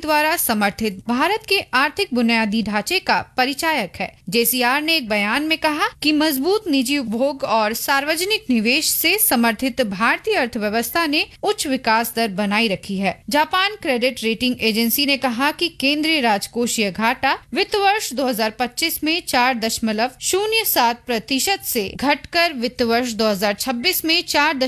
द्वारा समर्थित भारत के आर्थिक बुनियादी ढांचे का परिचायक है। JCR ने एक बयान में कहा कि मजबूत निजी उपभोग और सार्वजनिक निवेश से समर्थित भारतीय अर्थव्यवस्था ने उच्च विकास दर बनाई रखी है। जापान क्रेडिट रेटिंग एजेंसी ने कहा कि केंद्रीय राजकोषीय घाटा वित्त वर्ष 2025 में 4.07% से घटकर वित्त वर्ष 2026 में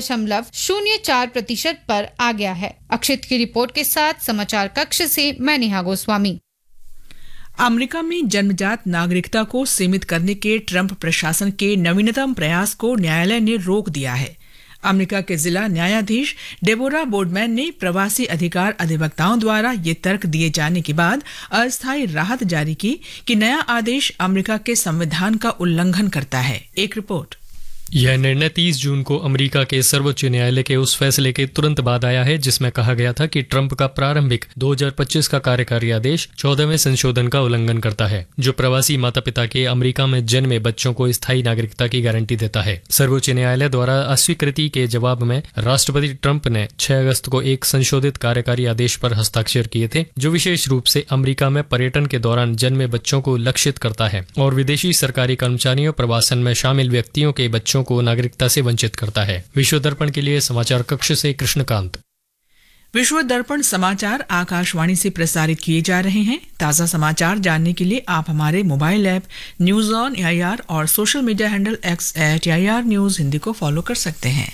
4.04% पर आ गया है। अक्षित की रिपोर्ट के साथ समाचार कक्ष से मैं नेहा गोस्वामी। अमेरिका में जन्मजात नागरिकता को सीमित करने के ट्रंप प्रशासन के नवीनतम प्रयास को न्यायालय ने रोक दिया है। अमेरिका के जिला न्यायाधीश डेबोरा बोर्डमैन ने प्रवासी अधिकार अधिवक्ताओं द्वारा ये तर्क दिए जाने के बाद अस्थायी राहत जारी की कि नया आदेश अमेरिका के संविधान का उल्लंघन करता है। एक रिपोर्ट। यह निर्णय 30 जून को अमेरिका के सर्वोच्च न्यायालय के उस फैसले के तुरंत बाद आया है जिसमें कहा गया था कि ट्रंप का प्रारंभिक 2025 का कार्यकारी आदेश 14वें संशोधन का उल्लंघन करता है, जो प्रवासी माता पिता के अमेरिका में जन्मे बच्चों को स्थायी नागरिकता की गारंटी देता है। सर्वोच्च न्यायालय द्वारा अस्वीकृति के जवाब में राष्ट्रपति ट्रंप ने 6 अगस्त को एक संशोधित कार्यकारी आदेश पर हस्ताक्षर किए थे, जो विशेष रूप से अमेरिका में पर्यटन के दौरान जन्मे बच्चों को लक्षित करता है और विदेशी सरकारी कर्मचारियों प्रवासन में शामिल व्यक्तियों के बच्चों को नागरिकता से वंचित करता है। विश्व दर्पण के लिए समाचार कक्ष से कृष्णकांत। विश्व दर्पण समाचार आकाशवाणी से प्रसारित किए जा रहे हैं। ताजा समाचार जानने के लिए आप हमारे mobile app news on AIR और social media handle X @AIR News Hindi को फॉलो कर सकते हैं।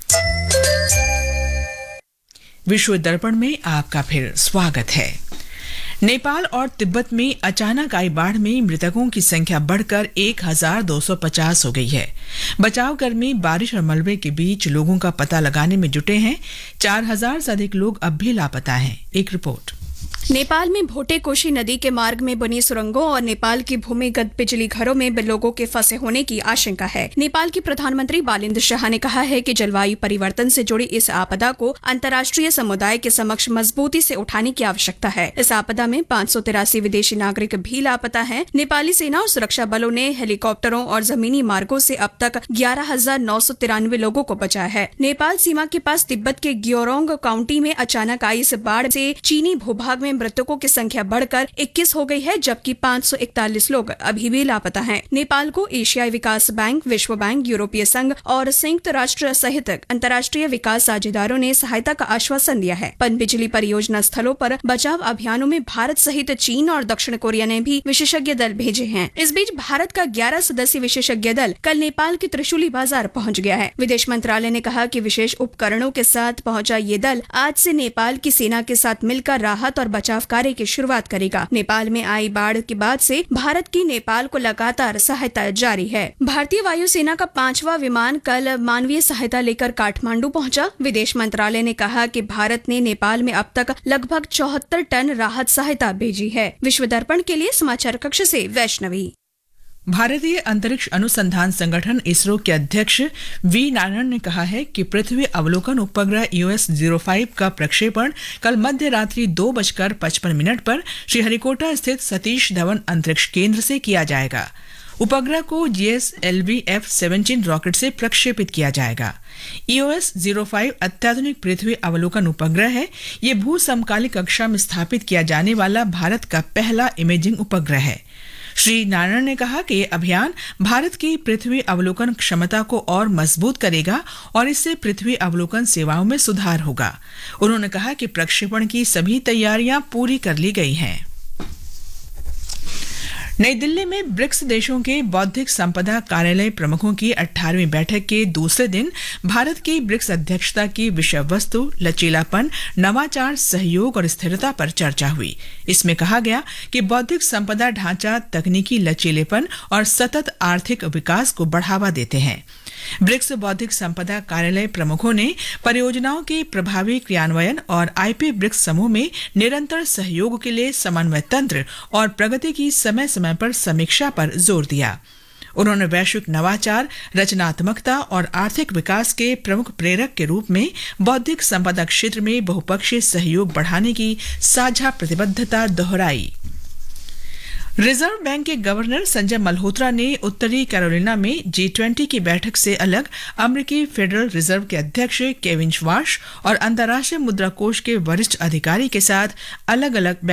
विश्व दर्पण में आपका फिर स्वागत है। नेपाल और तिब्बत में अचानक आई बाढ़ में मृतकों की संख्या बढ़कर 1250 हो गई है। बचाव कर्मी बारिश और मलबे के बीच लोगों का पता लगाने में जुटे हैं। 4000 से अधिक लोग अब भी लापता हैं। एक रिपोर्ट। नेपाल में भोटे कोशी नदी के मार्ग में बनी सुरंगों और नेपाल की भूमिगत बिजली घरों में लोगों के फंसे होने की आशंका है। नेपाल के प्रधानमंत्री बालेन्द्र शाह ने कहा है कि जलवायु परिवर्तन से जुड़ी इस आपदा को अंतर्राष्ट्रीय समुदाय के समक्ष मजबूती से उठाने की आवश्यकता है। इस आपदा में 583 विदेशी नागरिक भी लापता हैं। नेपाली सेना और सुरक्षा बलों ने हेलीकॉप्टरों और जमीनी मार्गों से अब तक 11,993 लोगों को बचाया है। नेपाल सीमा के पास तिब्बत के ग्योरोंग काउंटी में अचानक आई इस बाढ़ से चीनी भूभाग में मृतकों की संख्या बढ़कर 21 हो गई है, जबकि 541 लोग अभी भी लापता हैं। नेपाल को एशियाई विकास बैंक, विश्व बैंक, यूरोपीय संघ और संयुक्त राष्ट्र सहित अंतर्राष्ट्रीय विकास साझेदारों ने सहायता का आश्वासन दिया है। पनबिजली परियोजना स्थलों पर बचाव अभियानों में भारत सहित चीन और दक्षिण कोरिया ने भी विशेषज्ञ दल भेजे हैं। इस बीच भारत का 11 सदस्यीय विशेषज्ञ दल कल नेपाल के त्रिशूली बाजार पहुंच गया है। विदेश मंत्रालय ने कहा कि विशेष उपकरणों के साथ पहुंचा ये दल आज से नेपाल की सेना के साथ मिलकर राहत और बचाव कार्य की शुरुआत करेगा। नेपाल में आई बाढ़ के बाद से भारत की नेपाल को लगातार सहायता जारी है। भारतीय वायुसेना का 5वां विमान कल मानवीय सहायता लेकर काठमांडू पहुंचा। विदेश मंत्रालय ने कहा कि भारत ने नेपाल में अब तक लगभग 74 टन राहत सहायता भेजी है। विश्व दर्पण के लिए समाचार कक्ष से वैष्णवी। भारतीय अंतरिक्ष अनुसंधान संगठन इसरो के अध्यक्ष वी नारायण ने कहा है कि पृथ्वी अवलोकन उपग्रह EOS-05 का प्रक्षेपण कल मध्य रात्रि 2:55 पर श्रीहरिकोटा स्थित सतीश धवन अंतरिक्ष केंद्र से किया जाएगा। उपग्रह को GSLV F-17 रॉकेट से प्रक्षेपित किया जाएगा। EOS-05 अत्याधुनिक पृथ्वी अवलोकन उपग्रह है। ये भू समकालिक कक्षा में स्थापित किया जाने वाला भारत का पहला इमेजिंग उपग्रह है। श्री नारायण ने कहा कि ये अभियान भारत की पृथ्वी अवलोकन क्षमता को और मजबूत करेगा और इससे पृथ्वी अवलोकन सेवाओं में सुधार होगा। उन्होंने कहा कि प्रक्षेपण की सभी तैयारियां पूरी कर ली गई हैं। नई दिल्ली में ब्रिक्स देशों के बौद्धिक संपदा कार्यालय प्रमुखों की 18वीं बैठक के दूसरे दिन भारत की ब्रिक्स अध्यक्षता की विषय वस्तु लचीलापन, नवाचार, सहयोग और स्थिरता पर चर्चा हुई। इसमें कहा गया कि बौद्धिक संपदा ढांचा तकनीकी लचीलेपन और सतत आर्थिक विकास को बढ़ावा देते हैं। ब्रिक्स बौद्धिक संपदा कार्यालय प्रमुखों ने परियोजनाओं के प्रभावी क्रियान्वयन और IP ब्रिक्स समूह में निरंतर सहयोग के लिए समन्वय तंत्र और प्रगति की समय समय पर समीक्षा पर जोर दिया। उन्होंने वैश्विक नवाचार, रचनात्मकता और आर्थिक विकास के प्रमुख प्रेरक के रूप में बौद्धिक संपदा क्षेत्र में बहुपक्षीय सहयोग बढ़ाने की साझा प्रतिबद्धता दोहराई। रिजर्व बैंक के गवर्नर संजय मल्होत्रा ने उत्तरी कैरोलिना में G20 की बैठक से अलग अमेरिकी फेडरल रिजर्व के अध्यक्ष केविन श्वार्श और अंतर्राष्ट्रीय मुद्रा कोष के वरिष्ठ अधिकारी के साथ अलग अलग